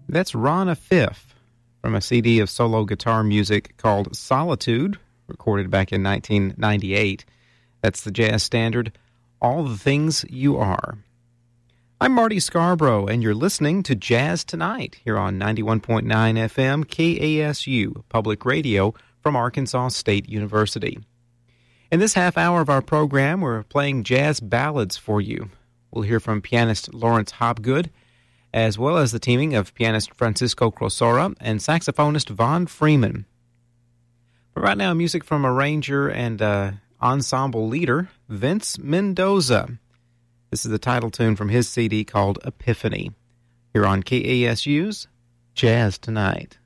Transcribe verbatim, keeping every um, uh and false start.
That's Ron Fifth from a C D of solo guitar music called Solitude, recorded back in nineteen ninety-eight. That's the jazz standard, All the Things You Are. I'm Marty Scarborough, and you're listening to Jazz Tonight here on ninety-one point nine F M K A S U, Public Radio from Arkansas State University. In this half hour of our program, we're playing jazz ballads for you. We'll hear from pianist Lawrence Hopgood, as well as the teaming of pianist Francisco Crosora and saxophonist Von Freeman. But right now, music from arranger and uh, ensemble leader Vince Mendoza. This is the title tune from his C D called Epiphany, here on K A S U's Jazz Tonight.